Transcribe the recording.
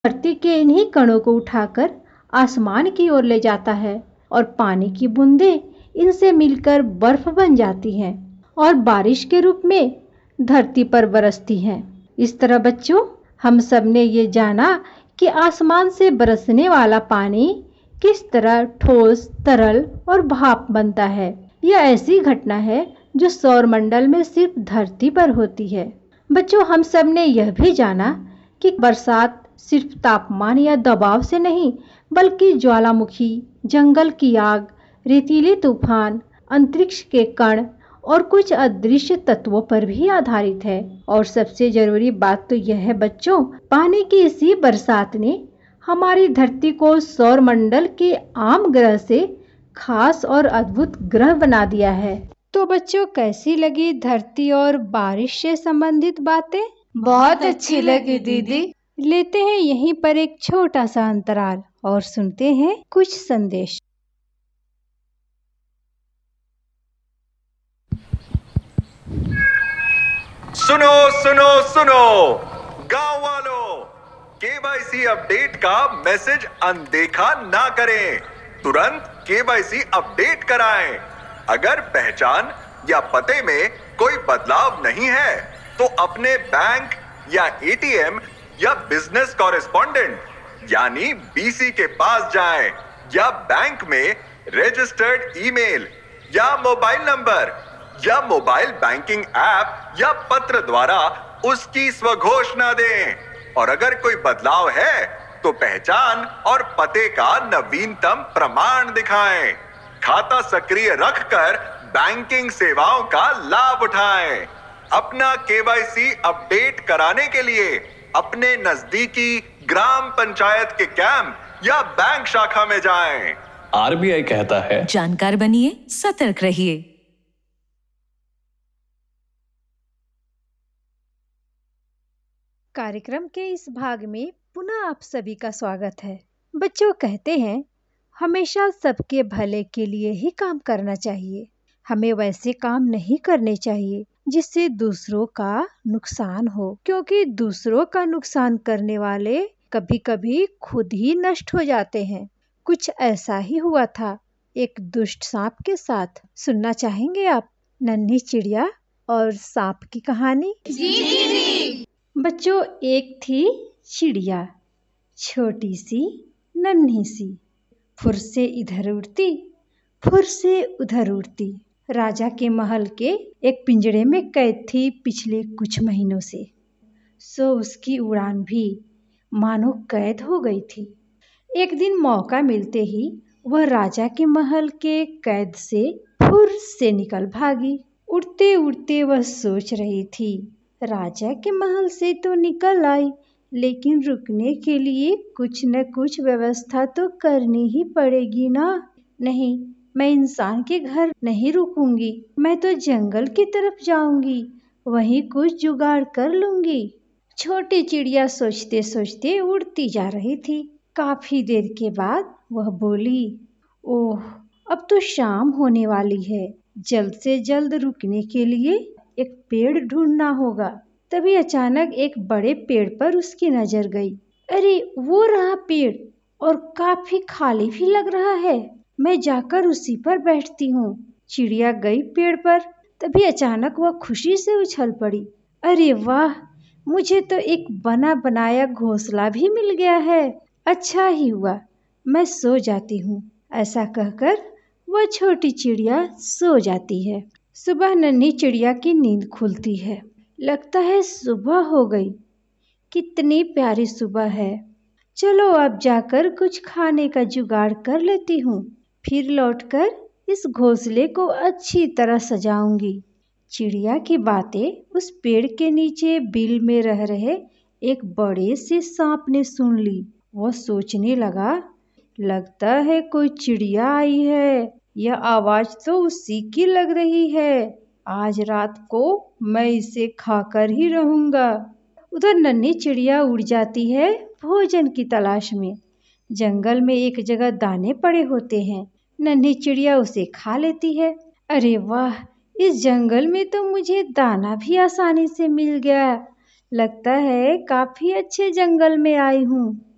धरती के इन्हीं कणों को उठाकर आसमान की ओर ले जाता है और पानी की बूंदें इनसे मिलकर बर्फ बन जाती हैं और बारिश के रूप में धरती पर बरसती हैं। इस तरह बच्चों, हम सब ने ये जाना कि आसमान से बरसने वाला पानी किस तरह ठोस, तरल और भाप बनता है। यह ऐसी घटना है जो सौरमंडल में सिर्फ धरती पर होती है। बच्चों, हम सब ने यह भी जाना कि बरसात सिर्फ तापमान या दबाव से नहीं, बल्कि ज्वालामुखी, जंगल की आग, रेतीले तूफान, अंतरिक्ष के कण और कुछ अदृश्य तत्वों पर भी आधारित है। और सबसे जरूरी बात तो यह है बच्चों, पानी की इसी बरसात ने हमारी धरती को सौरमंडल के आम ग्रह से खास और अद्भुत ग्रह बना दिया है। तो बच्चों, कैसी लगी धरती और बारिश से संबंधित बातें? बहुत अच्छी लगी दीदी। लेते हैं यहीं पर एक छोटा सा अंतराल और सुनते हैं कुछ संदेश। सुनो सुनो सुनो गांव वालों, केवाईसी अपडेट का मैसेज अनदेखा ना करें। तुरंत केवाईसी अपडेट कराएं। अगर पहचान या पते में कोई बदलाव नहीं है तो अपने बैंक या एटीएम या बिजनेस कॉरेस्पॉन्डेंट यानी बीसी के पास जाएं या बैंक में रजिस्टर्ड ईमेल या मोबाइल नंबर या मोबाइल बैंकिंग ऐप या पत्र द्वारा उसकी स्वघोषणा दें। और अगर कोई बदलाव है तो पहचान और पते का नवीनतम प्रमाण दिखाएं। खाता सक्रिय रखकर बैंकिंग सेवाओं का लाभ उठाएं। अपना केवाईसी अपडेट कराने के लिए अपने नजदीकी ग्राम पंचायत के कैंप या बैंक शाखा में जाएं। आरबीआई कहता है, जानकार बनिए, सतर्क रहिए। कार्यक्रम के इस भाग में पुनः आप सभी का स्वागत है। बच्चों, कहते हैं हमेशा सबके भले के लिए ही काम करना चाहिए। हमें वैसे काम नहीं करने चाहिए जिससे दूसरों का नुकसान हो, क्योंकि दूसरों का नुकसान करने वाले कभी कभी खुद ही नष्ट हो जाते हैं। कुछ ऐसा ही हुआ था एक दुष्ट सांप के साथ। सुनना चाहेंगे आप नन्ही चिड़िया और सांप की कहानी? जी। बच्चों, एक थी चिड़िया, छोटी सी, नन्ही सी, फुर से इधर उड़ती, फुर से उधर उड़ती। राजा के महल के एक पिंजरे में कैद थी पिछले कुछ महीनों से। सो उसकी उड़ान भी मानो कैद हो गई थी। एक दिन मौका मिलते ही वह राजा के महल के कैद से फुर से निकल भागी। उड़ते उड़ते वह सोच रही थी, राजा के महल से तो निकल आई, लेकिन रुकने के लिए कुछ न कुछ व्यवस्था तो करनी ही पड़ेगी ना। नहीं, मैं इंसान के घर नहीं रुकूंगी, मैं तो जंगल की तरफ जाऊंगी, वहीं कुछ जुगाड़ कर लूंगी। छोटी चिड़िया सोचते सोचते उड़ती जा रही थी। काफी देर के बाद वह बोली, ओह, अब तो शाम होने वाली है, जल्द से जल्द रुकने के लिए एक पेड़ ढूंढना होगा। तभी अचानक एक बड़े पेड़ पर उसकी नजर गई। अरे, वो रहा पेड़, और काफी खाली भी लग रहा है, मैं जाकर उसी पर बैठती हूँ। चिड़िया गई पेड़ पर। तभी अचानक वह खुशी से उछल पड़ी। अरे वाह, मुझे तो एक बना बनाया घोंसला भी मिल गया है। अच्छा ही हुआ, मैं सो जाती हूँ। ऐसा कहकर वह छोटी चिड़िया सो जाती है। सुबह नन्ही चिड़िया की नींद खुलती है। लगता है सुबह हो गई। कितनी प्यारी सुबह है। चलो अब जाकर कुछ खाने का जुगाड़ कर लेती हूँ, फिर लौटकर इस घोंसले को अच्छी तरह सजाऊंगी। चिड़िया की बातें उस पेड़ के नीचे बिल में रह रहे एक बड़े से सांप ने सुन ली। वह सोचने लगा, लगता है कोई चिड़िया आई है, यह आवाज तो उसी की लग रही है। आज रात को मैं इसे खाकर ही रहूंगा। उधर नन्ही चिड़िया उड़ जाती है भोजन की तलाश में। जंगल में एक जगह दाने पड़े होते हैं, नन्ही चिड़िया उसे खा लेती है। अरे वाह, इस जंगल में तो मुझे दाना भी आसानी से मिल गया। लगता है काफी अच्छे जंगल में आई हूँ।